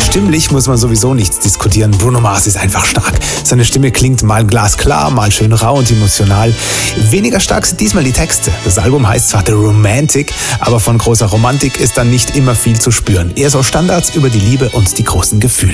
Stimmlich muss man sowieso nichts diskutieren. Bruno Mars ist einfach stark. Seine Stimme klingt mal glasklar, mal schön rau und emotional. Weniger stark sind diesmal die Texte. Das Album heißt zwar The Romantic, aber von großer Romantik ist dann nicht immer viel zu spüren. Eher so Standards über die Liebe und die großen Gefühle.